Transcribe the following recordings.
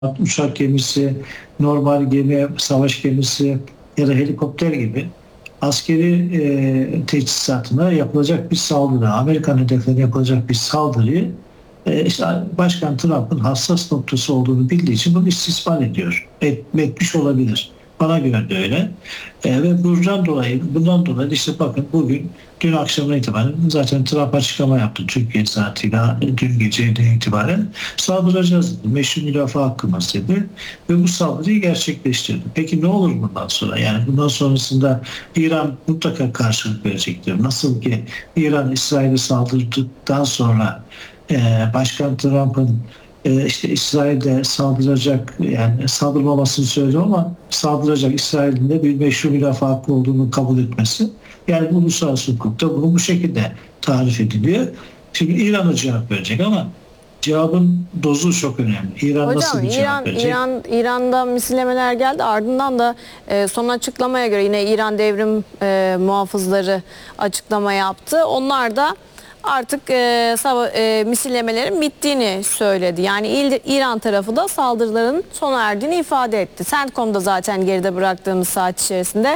uçak gemisi, normal gemi, savaş gemisi ya da helikopter gibi askeri teçhizatına yapılacak bir saldırı, Amerikan hedeflerine yapılacak bir saldırıyı işte Başkan Trump'ın hassas noktası olduğunu bildiği için bunu istismar ediyor. Etmiş olabilir. Bana göre de öyle. Ve bundan dolayı işte bakın dün akşamdan itibaren zaten Trump açıklama yaptı Türkiye saatiyle dün geceden itibaren saldıracağız dedi. Meşru müdafaa hakkımız dedi. Ve bu saldırıyı gerçekleştirdi. Peki ne olur bundan sonra? Yani bundan sonrasında İran mutlaka karşılık verecektir. Nasıl ki İran İsrail'e saldırdıktan sonra Başkan Trump'ın işte İsrail'de saldıracak, yani saldırmamasını söylüyor ama saldıracak, İsrail'in de bir meşru müdafaa hakkı olduğunu kabul etmesi. Yani bu uluslararası hukukta bunu bu şekilde tarif ediliyor. Şimdi İran'a cevap verecek ama cevabın dozu çok önemli. İran Hocam, nasıl bir cevap verecek? İran'da misillemeler geldi. Ardından da son açıklamaya göre yine İran devrim muhafızları açıklama yaptı. Onlar da artık misillemelerin bittiğini söyledi. Yani İran tarafı da saldırıların sona erdiğini ifade etti. CENTCOM'da zaten geride bıraktığımız saat içerisinde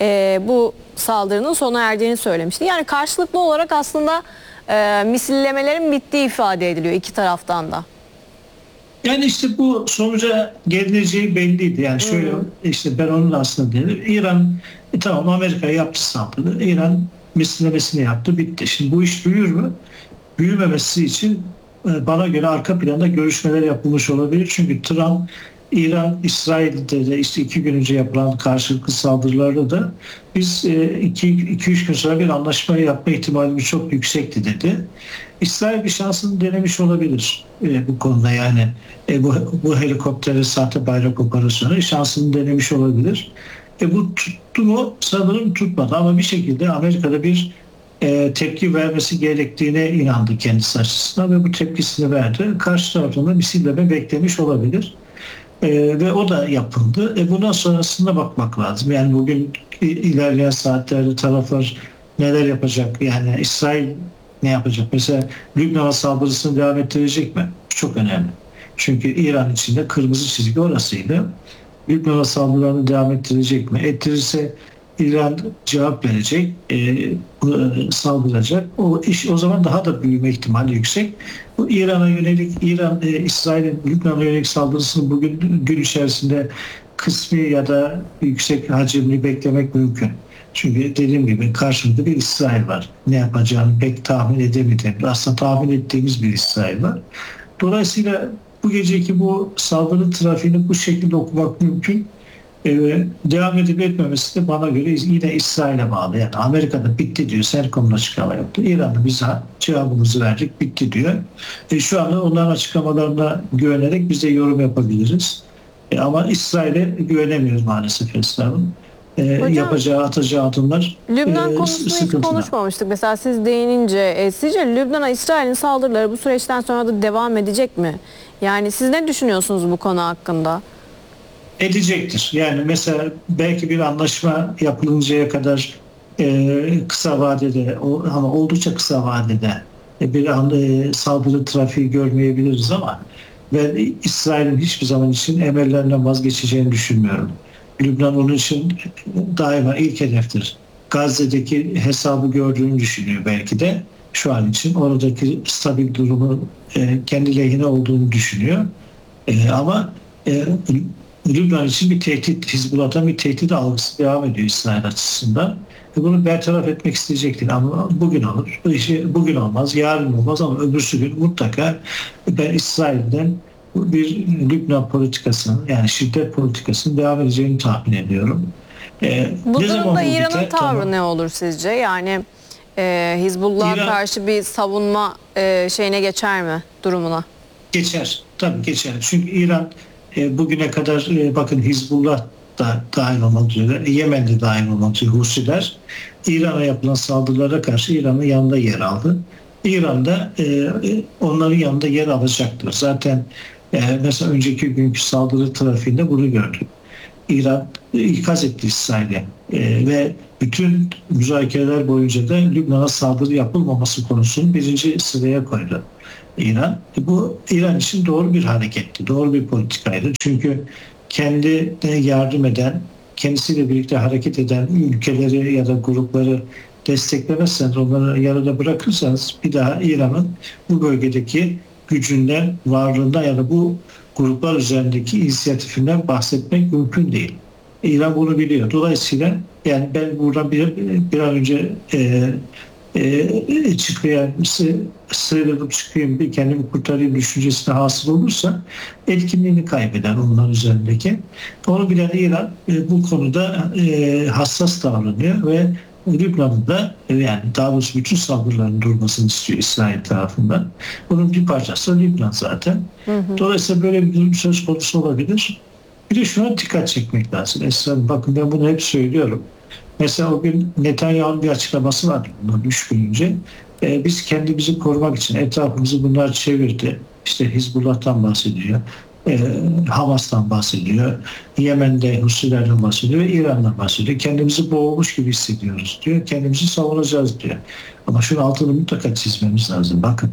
bu saldırının sona erdiğini söylemişti. Yani karşılıklı olarak aslında misillemelerin bittiği ifade ediliyor iki taraftan da. Yani işte bu sonuca geleceği belliydi. Yani şöyle işte ben onun aslında dedim. İran tamam, Amerika yaptı saldırı. İran misillemesini yaptı, bitti. Şimdi bu iş büyür mü? Büyümemesi için bana göre arka planda görüşmeler yapılmış olabilir. Çünkü Trump İran, İsrail'de de işte 2 gün önce yapılan karşılıklı saldırılarda da biz 2-3 gün sonra bir anlaşma yapma ihtimalimiz çok yüksekti dedi. İsrail bir şansını denemiş olabilir bu konuda, yani bu helikoptere sahte bayrak operasyonu şansını denemiş olabilir. Bu tuttu mu? Sanırım tutmadı ama bir şekilde Amerika'da bir tepki vermesi gerektiğine inandı kendisi açısından ve bu tepkisini verdi. Karşı tarafında misilleme beklemiş olabilir. Ve o da yapıldı. Bundan sonrasında bakmak lazım. Yani bugün ilerleyen saatlerde taraflar neler yapacak? Yani İsrail ne yapacak? Mesela Lübnan'a saldırısını devam ettirecek mi? Çok önemli. Çünkü İran içinde kırmızı çizgi orasıydı. Lübnan'a saldırılarını devam ettirecek mi? Ettirirse İran cevap verecek, saldıracak. O zaman daha da büyüme ihtimali yüksek. Bu İran'a yönelik, İsrail'in Lübnan'a yönelik saldırısını bugün gün içerisinde kısmi ya da yüksek hacimli beklemek mümkün. Çünkü dediğim gibi karşımda bir İsrail var. Ne yapacağını pek tahmin edemediğimiz, aslında tahmin ettiğimiz bir İsrail var. Dolayısıyla bu geceki bu saldırı trafiğini bu şekilde okumak mümkün. Devam edip etmemesi de bana göre yine İsrail'e bağlı. Yani Amerika'da bitti diyor. CENTCOM'un açıklama yaptı. İran'da biz cevabımızı verdik, bitti diyor. Şu anda onların açıklamalarına güvenerek biz de yorum yapabiliriz. Ama İsrail'e güvenemiyoruz maalesef Esra'nın. Yapacağı, atacağı adımlar Lübnan konusunu hiç sıkıntılı. konuşmamıştık. Mesela siz değinince sizce Lübnan'a İsrail'in saldırıları bu süreçten sonra da devam edecek mi? Yani siz ne düşünüyorsunuz bu konu hakkında? Edecektir. Yani mesela belki bir anlaşma yapılıncaya kadar kısa vadede ama oldukça kısa vadede bir saldırı trafiği görmeyebiliriz ama ben İsrail'in hiçbir zaman için emellerinden vazgeçeceğini düşünmüyorum. Lübnan onun için daima ilk hedeftir. Gazze'deki hesabı gördüğünü düşünüyor belki de şu an için. Oradaki stabil durumu kendi lehine olduğunu düşünüyor. Ama Lübnan için bir tehdit, Hizbullah'tan bir tehdit algısı devam ediyor İsrail açısından. Bunu bertaraf etmek isteyecektir ama bugün olur. Bugün olmaz, yarın olmaz ama öbürsü gün mutlaka ben İsrail'den bir Lübnan politikasının, yani şiddet politikasının devam edeceğini tahmin ediyorum. Bu Ne zaman durumda bu İran'ın biter? tavrı Tamam. ne olur sizce? Yani Hizbullah'a karşı bir savunma şeyine geçer mi, durumuna? Geçer. Tabii geçer. Çünkü İran bugüne kadar bakın Hizbullah da dahil olmak üzere, Yemen'de dahil olmak üzere Husiler İran'a yapılan saldırılara karşı İran'ın yanında yer aldı. İran da onların yanında yer alacaktır. Zaten mesela önceki günkü saldırı trafiğinde bunu gördük. İran ikaz etti İsrail'e. Ve bütün müzakereler boyunca da Lübnan'a saldırı yapılmaması konusunu birinci sıraya koydu İran. Bu İran için doğru bir hareketti, doğru bir politikaydı. Çünkü kendine yardım eden, kendisiyle birlikte hareket eden ülkeleri ya da grupları desteklemezseniz, onları yarıda bırakırsanız bir daha İran'ın bu bölgedeki gücünden, varlığından ya da bu gruplar üzerindeki inisiyatifinden bahsetmek mümkün değil. İran bunu biliyor. Dolayısıyla yani ben buradan bir an önce sıyrılıp çıkayım, bir kendimi kurtarayım düşüncesine hasıl olursa etkinliğini kaybeder onlar üzerindeki. Onu bilen İran bu konuda hassas davranıyor ve Lübnan'da da yani daha doğrusu bütün saldırıların durmasını istiyor İsrail tarafından. Bunun bir parçası Lübnan zaten. Dolayısıyla böyle bir durum söz konusu olabilir. Bir de şuna dikkat çekmek lazım. Esra, bakın ben bunu hep söylüyorum. Mesela o gün Netanyahu'nun bir açıklaması vardı bundan 3 gün önce. Biz kendimizi korumak için etrafımızı bunlar çevirdi. İşte Hizbullah'tan bahsediyor. Hamas'tan bahsediyor. Yemen'de Husilerden bahsediyor ve İran'dan bahsediyor. Kendimizi boğulmuş gibi hissediyoruz diyor. Kendimizi savunacağız diyor. Ama şunun altını mutlaka çizmemiz lazım. Bakın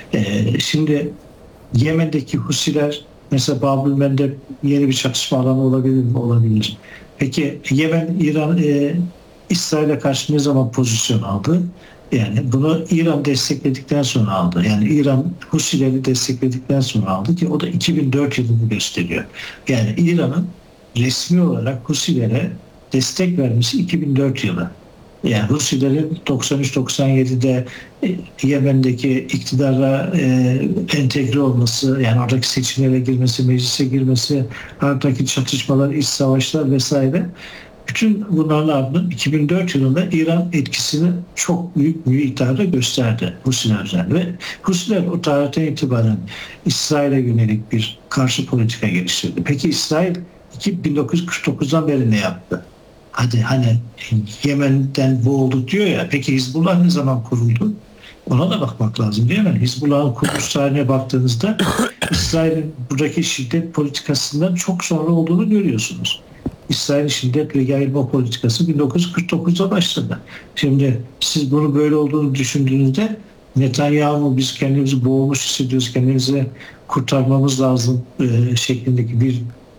şimdi Yemen'deki Husiler mesela Bab-ül-Mandeb yeni bir çatışma alanı olabilir mi? Olabilir. Peki Yemen, İran, İsrail'e karşı ne zaman pozisyon aldı? Yani bunu İran destekledikten sonra aldı. Yani İran Husileri destekledikten sonra aldı ki o da 2004 yılını gösteriyor. Yani İran'ın resmi olarak Husilere destek vermesi 2004 yılı. Yani Husilerin 93-97'de Yemen'deki iktidara entegre olması, yani oradaki seçimlere girmesi, meclise girmesi, aradaki çatışmalar, iç savaşlar vesaire. Bütün bunların ardından 2004 yılında İran etkisini çok büyük miktarda gösterdi Husiler üzerinde. Ve Husiler o tarihten itibaren İsrail'e yönelik bir karşı politika geliştirdi. Peki İsrail 1949'dan beri ne yaptı? Hadi hani Yemen'den boğulduk diyor ya, peki Hizbullah ne zaman kuruldu? Ona da bakmak lazım değil mi? Hizbullah'ın kuruluş tarihine baktığınızda İsrail'in buradaki şiddet politikasından çok sonra olduğunu görüyorsunuz. İsrail'in şiddetle yayılma politikası 1949'da başladı. Şimdi siz bunu böyle olduğunu düşündüğünüzde Netanyahu biz kendimizi boğulmuş hissediyoruz, kendimizi kurtarmamız lazım şeklindeki bir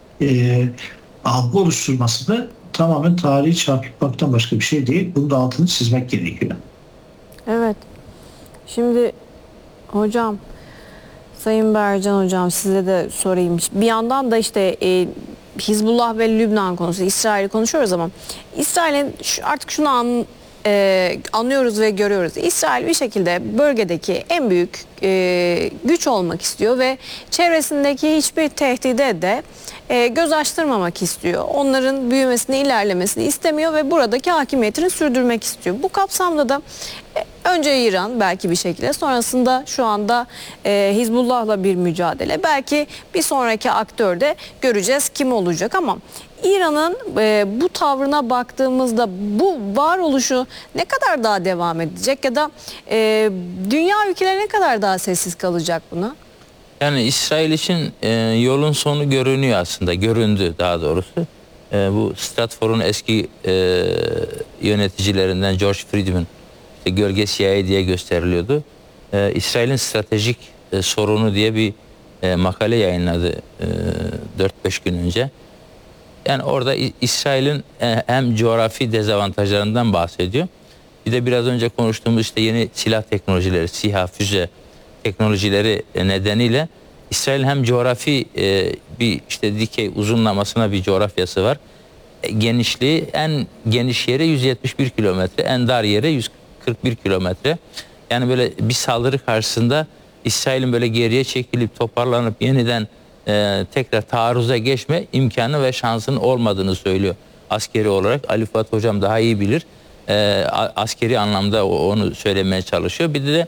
algı oluşturması da tamamen tarihi çarpıtmaktan başka bir şey değil. Bunun da altını çizmek gerekiyor. Evet. Şimdi hocam, Sayın Bercan hocam size de sorayım. Bir yandan da işte Hizbullah ve Lübnan konusu, İsrail'i konuşuyoruz ama İsrail'in artık şunu anlıyoruz ve görüyoruz. İsrail bir şekilde bölgedeki en büyük güç olmak istiyor ve çevresindeki hiçbir tehdide de göz açtırmamak istiyor. Onların büyümesini, ilerlemesini istemiyor ve buradaki hakimiyetini sürdürmek istiyor. Bu kapsamda da önce İran belki bir şekilde, sonrasında şu anda Hizbullah'la bir mücadele. Belki bir sonraki aktörde göreceğiz kim olacak ama İran'ın bu tavrına baktığımızda bu varoluşu ne kadar daha devam edecek ya da dünya ülkeleri ne kadar daha sessiz kalacak buna? Yani İsrail için yolun sonu görünüyor aslında, göründü daha doğrusu. Bu Stratfor'un eski yöneticilerinden George Friedman, işte Gölge CIA diye gösteriliyordu. İsrail'in stratejik sorunu diye bir makale yayınladı 4-5 gün önce. Yani orada İsrail'in hem coğrafi dezavantajlarından bahsediyor. Bir de biraz önce konuştuğumuz işte yeni silah teknolojileri, SİHA, füze teknolojileri nedeniyle İsrail'in hem coğrafi bir işte dikey uzunlamasına bir coğrafyası var. Genişliği, en geniş yeri 171 kilometre, en dar yeri 141 kilometre. Yani böyle bir saldırı karşısında İsrail'in böyle geriye çekilip toparlanıp yeniden tekrar taarruza geçme imkanı ve şansının olmadığını söylüyor askeri olarak. Ali Fuat Hocam daha iyi bilir. Askeri anlamda onu söylemeye çalışıyor. Bir de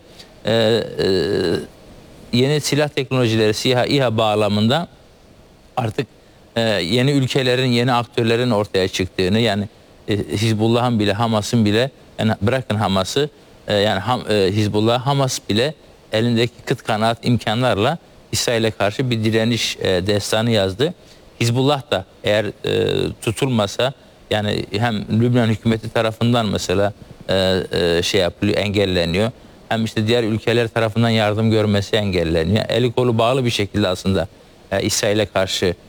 yeni silah teknolojileri SİHA, İHA bağlamında artık yeni ülkelerin, yeni aktörlerin ortaya çıktığını, yani Hizbullah'ın bile, Hamas'ın bile, yani bırakın Hamas'ı, yani Hizbullah, Hamas bile elindeki kıt kanaat imkanlarla İsrail'e karşı bir direniş destanı yazdı. Hizbullah da eğer tutulmasa, yani hem Lübnan hükümeti tarafından mesela şey yapılıyor, engelleniyor. Hem işte diğer ülkeler tarafından yardım görmesi engelleniyor. Eli kolu bağlı bir şekilde aslında İsrail'e karşı